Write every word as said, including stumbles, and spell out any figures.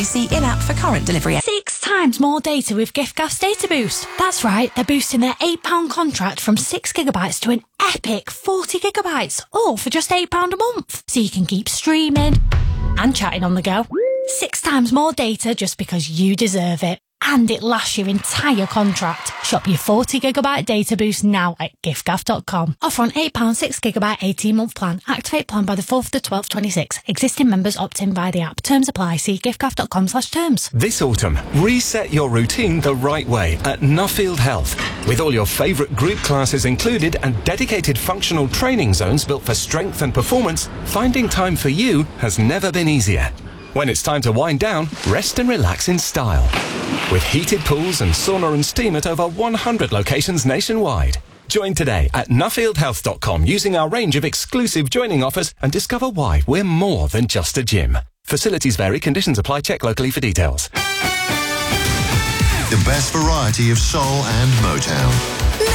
See in-app for current delivery. Six times more data with giffgaff's Data Boost. That's right, they're boosting their eight pound contract from six gigabytes to an epic forty gigabytes, all for just eight pounds a month. So you can keep streaming and chatting on the go. Six times more data just because you deserve it. And it lasts your entire contract. Shop your forty gigabyte data boost now at giffgaff dot com. Offer on eight pounds six gigabyte eighteen month plan. Activate plan by the fourth of the twelfth twenty-six. Existing members opt in via the app. Terms apply. See giffgaff dot com slash terms. This autumn, reset your routine the right way at Nuffield Health. With all your favourite group classes included and dedicated functional training zones built for strength and performance, finding time for you has never been easier. When it's time to wind down, rest and relax in style. With heated pools and sauna and steam at over one hundred locations nationwide. Join today at nuffield health dot com using our range of exclusive joining offers and discover why we're more than just a gym. Facilities vary, conditions apply, check locally for details. The best variety of soul and Motown.